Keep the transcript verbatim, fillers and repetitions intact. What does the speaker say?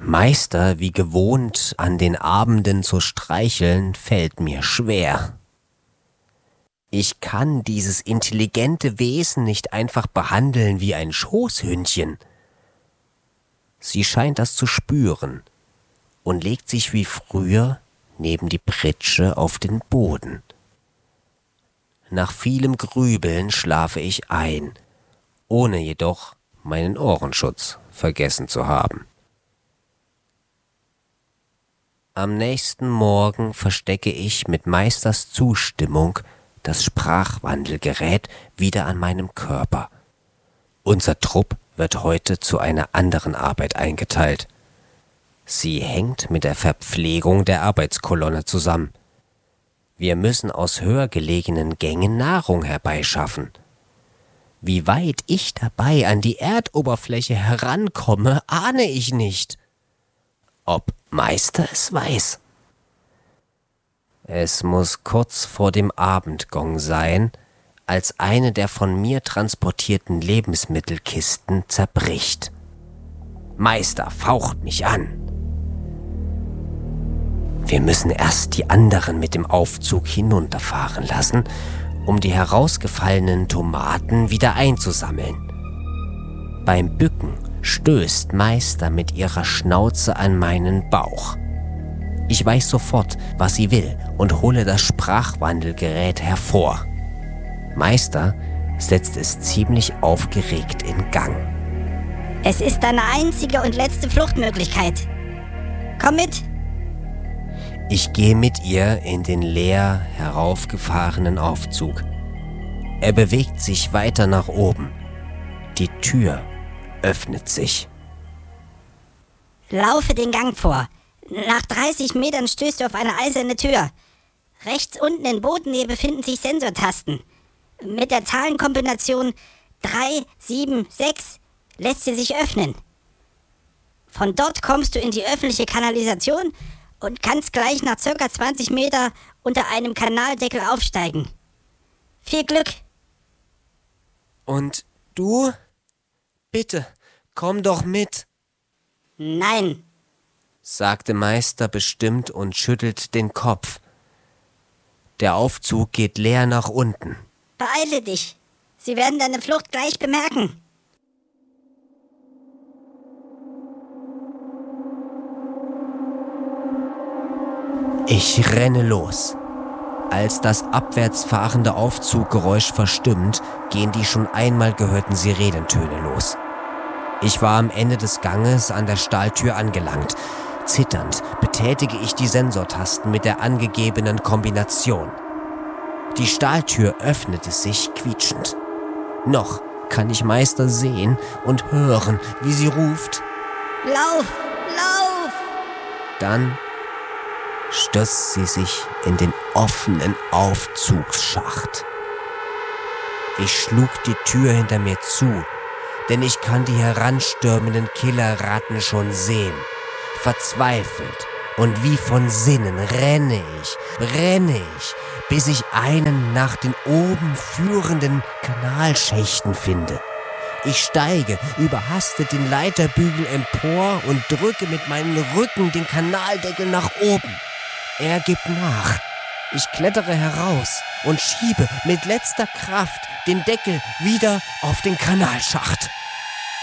Meister wie gewohnt an den Abenden zu streicheln, fällt mir schwer. Ich kann dieses intelligente Wesen nicht einfach behandeln wie ein Schoßhündchen. Sie scheint das zu spüren und legt sich wie früher neben die Pritsche auf den Boden. Nach vielem Grübeln schlafe ich ein, ohne jedoch meinen Ohrenschutz vergessen zu haben. Am nächsten Morgen verstecke ich mit Meisters Zustimmung das Sprachwandelgerät wieder an meinem Körper. Unser Trupp wird heute zu einer anderen Arbeit eingeteilt. Sie hängt mit der Verpflegung der Arbeitskolonne zusammen. Wir müssen aus höher gelegenen Gängen Nahrung herbeischaffen. Wie weit ich dabei an die Erdoberfläche herankomme, ahne ich nicht. Ob Meister es weiß. Es muss kurz vor dem Abendgong sein, als eine der von mir transportierten Lebensmittelkisten zerbricht. Meister faucht mich an. Wir müssen erst die anderen mit dem Aufzug hinunterfahren lassen, um die herausgefallenen Tomaten wieder einzusammeln. Beim Bücken stößt Meister mit ihrer Schnauze an meinen Bauch. Ich weiß sofort, was sie will und hole das Sprachwandelgerät hervor. Meister setzt es ziemlich aufgeregt in Gang. Es ist deine einzige und letzte Fluchtmöglichkeit. Komm mit! Ich gehe mit ihr in den leer heraufgefahrenen Aufzug. Er bewegt sich weiter nach oben. Die Tür öffnet sich. Laufe den Gang vor. Nach dreißig Metern stößt du auf eine eiserne Tür. Rechts unten in Bodennähe befinden sich Sensortasten. Mit der Zahlenkombination drei sieben sechs lässt sie sich öffnen. Von dort kommst du in die öffentliche Kanalisation und kannst gleich nach ca. zwanzig Meter unter einem Kanaldeckel aufsteigen. Viel Glück! Und du? Bitte, komm doch mit! Nein, sagte Meister bestimmt und schüttelt den Kopf. Der Aufzug geht leer nach unten. Beeile dich. Sie werden deine Flucht gleich bemerken. Ich renne los. Als das abwärts fahrende Aufzuggeräusch verstummt, gehen die schon einmal gehörten Sirenentöne los. Ich war am Ende des Ganges an der Stahltür angelangt. Zitternd betätige ich die Sensortasten mit der angegebenen Kombination. Die Stahltür öffnete sich quietschend. Noch kann ich Meister sehen und hören, wie sie ruft: Lauf, lauf! Dann stürzt sie sich in den offenen Aufzugsschacht. Ich schlug die Tür hinter mir zu, denn ich kann die heranstürmenden Killerratten schon sehen. Verzweifelt und wie von Sinnen renne ich, renne ich, bis ich einen nach den oben führenden Kanalschächten finde. Ich steige überhastet den Leiterbügel empor und drücke mit meinem Rücken den Kanaldeckel nach oben. Er gibt nach. Ich klettere heraus und schiebe mit letzter Kraft den Deckel wieder auf den Kanalschacht.